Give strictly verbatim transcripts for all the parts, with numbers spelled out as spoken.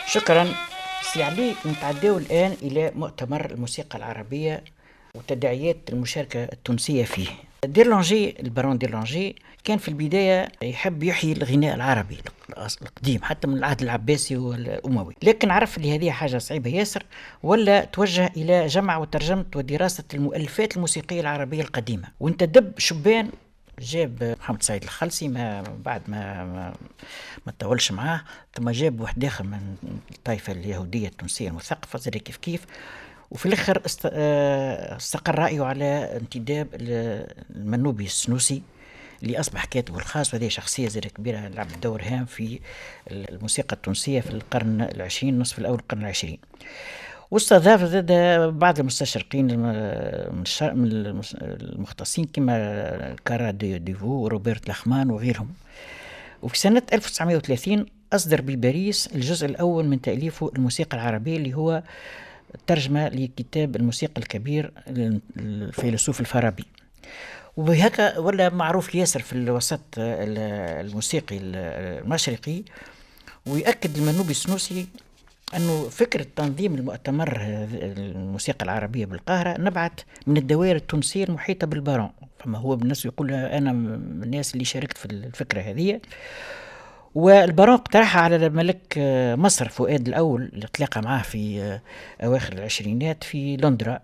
شكرا سي علي. نتعداو الآن إلى مؤتمر الموسيقى العربية وتداعيات المشاركة التونسية فيه. ديرلانجي البارون ديرلانجي كان في البداية يحب يحيي الغناء العربي القديم حتى من العهد العباسي والأموي، لكن عرف اللي هذه حاجة صعيبة ياسر، ولا توجه إلى جمع وترجمة ودراسة المؤلفات الموسيقية العربية القديمة، وانتدب شبان جاب محمد سعيد الخلسي ما بعد ما ما, ما تطولش معاه، ثم جاب واحد اخر من الطائفه اليهوديه التونسيه المثقفه زي كيف كيف، وفي الاخر استقر رايه على انتداب المنوبي السنوسي اللي اصبح كاتبه الخاص، وهذه شخصيه زي كبيره لعبت دور هام في الموسيقى التونسيه في القرن العشرين، نصف الاول القرن العشرين. واستضاف زاد بعض المستشرقين من المختصين كما كارا ديفو وروبرت لاخمان وغيرهم. وفي سنة ألف وتسعمائة وثلاثين أصدر بباريس الجزء الأول من تأليفه الموسيقى العربية، اللي هو ترجمة لكتاب الموسيقى الكبير للفيلسوف الفارابي، وبهكا ولا معروف ياسر في الوسط الموسيقي المشرقي. ويأكد المنوبي السنوسي أنه فكرة تنظيم المؤتمر الموسيقى العربية بالقاهرة نبعت من الدوائر التونسية المحيطة بالبارون، فما هو بالناس يقول أنا من الناس اللي شاركت في الفكرة هذه. والبارون اقترحها على الملك مصر فؤاد الأول اللي تلاقى معه في أواخر العشرينات في لندرا،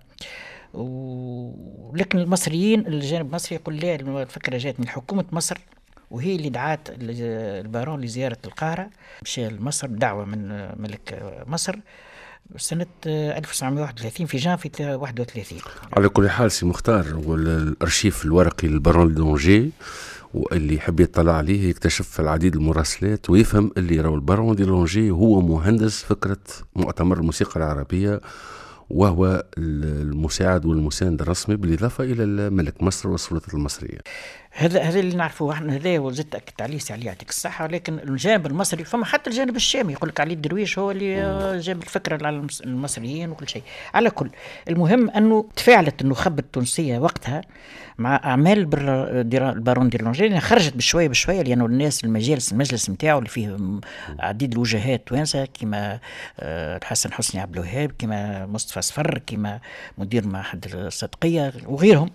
ولكن المصريين الجانب المصري يقول لا، الفكرة جات من حكومة مصر، وهي اللي دعات البارون لزيارة القاهرة، مشى لمصر دعوة من ملك مصر سنة ألف وتسعمائة وواحد وثلاثين في جانفي واحد وثلاثين. على كل حال سي مختار، والأرشيف الورقي للبارون ديلونجي واللي يحب يطلع عليه يكتشف العديد المراسلات ويفهم اللي راهو البارون ديلونجي هو مهندس فكرة مؤتمر الموسيقى العربية، وهو المساعد والمساند الرسمي بالإضافة إلى الملك مصر والسلطات المصرية. هذا هذا اللي نعرفوه احنا، هذا وزدت اكدت عليه سي علي يعطيك الصحه. لكن الجانب المصري فما حتى الجانب الشامي يقول لك علي الدرويش هو اللي جاب الفكره على المصريين وكل شيء. على كل المهم انه تفاعلت النخب التونسيه وقتها مع اعمال البارون ديرلانجي، خرجت بشويه بشويه لانه الناس المجالس المجلس نتاعو اللي فيه عديد الوجهات توانسه كما الحسن حسني عبد الوهاب، كما مصطفى صفر، كما مدير معهد الصدقيه وغيرهم،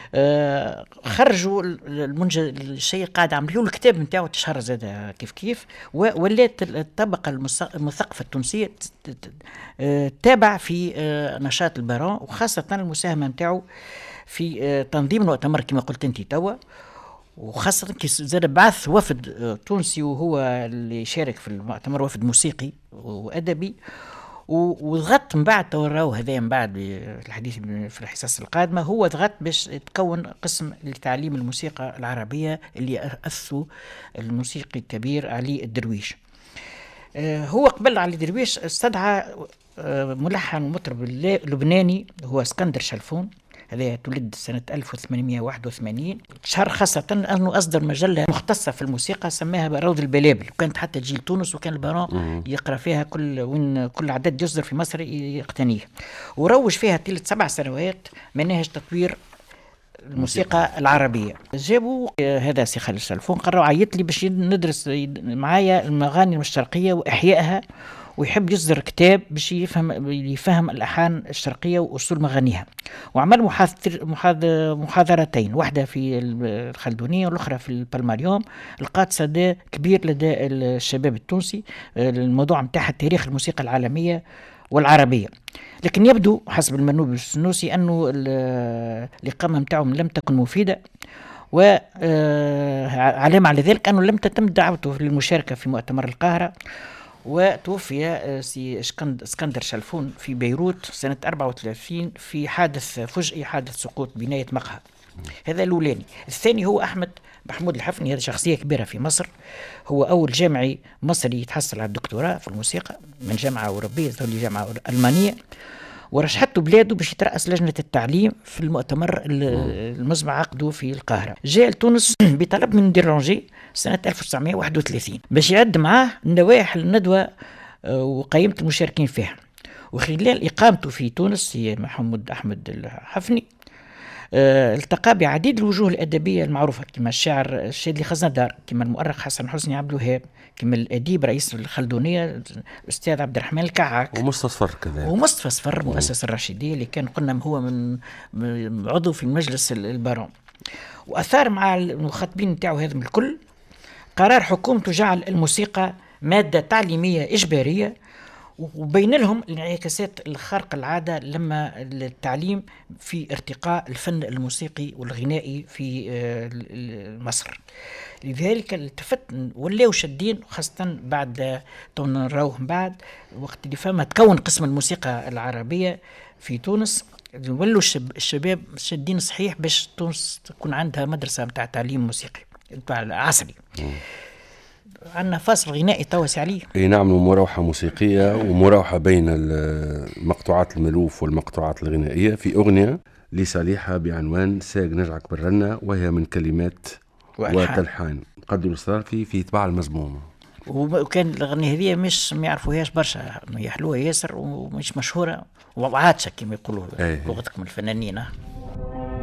خرجوا المنجز الشيء قاعد عملوا الكتاب نتاعو تشهر زاد كيف كيف، ولات الطبقه المثقفه التونسيه تتابع في نشاط البارون، وخاصه المساهمه نتاعو في تنظيم المؤتمر كما قلت انت توا، وخاصه كي زاد بعث وفد تونسي وهو اللي شارك في المؤتمر، وفد موسيقي وادبي، وضغط من بعد توراو هذا من بعد الحديث في الحصص القادمه، هو ضغط باش تكون قسم لتعليم الموسيقى العربيه اللي أسسه الموسيقي الكبير علي الدرويش. هو قبل علي الدرويش استدعى ملحن ومطرب لبناني هو اسكندر شلفون، هذا تولد سنة ألف وثمانمائة وواحد وثمانين، شهر خاصة أنه أصدر مجلة مختصة في الموسيقى سماها روض البلابل، وكانت حتى تجي لتونس، وكان البارون يقرأ فيها كل وين كل عدد يصدر في مصر يقتنيه، وروج فيها ثلاث سبع سنوات مناهج تطوير الموسيقى العربية. جابوا هذا سي خالد شلفون، قرروا عيط لي باش ندرس معايا المغاني الشرقية وإحيائها، ويحب يصدر كتاب باش يفهم يفهم الألحان الشرقية وأصول مغانيها، وعمل محاضر محاضرتين، واحدة في الخلدونية والأخرى في البلماريوم، لقات صدى كبير لدى الشباب التونسي. الموضوع متاعها تاريخ الموسيقى العالمية والعربية، لكن يبدو حسب المنوبي السنوسي أنه الإقامة متاعهم لم تكن مفيدة، وعلامة على ذلك أنه لم تتم دعوته للمشاركة في مؤتمر القاهرة. وتوفي سي اسكندر شلفون في بيروت سنة أربعة وثلاثين في حادث فجئي، حادث سقوط بناية مقهى. هذا الأولاني. الثاني هو أحمد محمود الحفني، هذا شخصية كبيرة في مصر، هو أول جامعي مصري يتحصل على الدكتوراه في الموسيقى من جامعة أوروبية، ثاني جامعة ألمانية، ورشحته بلاده باش يترأس لجنة التعليم في المؤتمر المزمع عقده في القاهرة. جاء لتونس بطلب من ديرلانجي سنة ألف وتسعمائة وواحد وثلاثين باش يعد معاه نواحي الندوة وقيمة المشاركين فيها. وخلال إقامته في تونس هي محمود أحمد الحفني التقى بعديد الوجوه الأدبية المعروفة كما الشاعر الشادلي خزندار، كما المؤرخ حسن حسني عبد الوهاب، كما الأديب رئيس الخلدونية الأستاذ عبد الرحمن الكعك، ومصطفى صفر كذلك، ومصطفى صفر مؤسس الرشيدية اللي كان قلنا هو من عضو في مجلس البارون. وأثار مع المخاطبين نتاعو هذم الكل قرار حكومته جعل الموسيقى مادة تعليمية إجبارية، وبين لهم الانعكاسات الخارقة العادة لما التعليم في ارتقاء الفن الموسيقي والغنائي في مصر. لذلك التفت ولاو شادين، خاصة بعد نراوه بعد وقت اللي فما تكون قسم الموسيقى العربية في تونس، ولوا الشباب شادين صحيح باش تونس تكون عندها مدرسة متاع تعليم موسيقي عصري. عندنا فاصل غنائي توسع عليه. اي نعملوا مراوحة موسيقية ومراوحة بين المقطوعات الملوف والمقطوعات الغنائية في أغنية لصالحة بعنوان ساق نجعك بالرنة، وهي من كلمات وتلحان قدر الصافي في طباع المزمومة. وكان الأغنية هذه مش ما يعرفوهاش برشا، يحلوها ياسر ومش مشهورة وعاتشة كما يقولوا لغتكم الفنانين.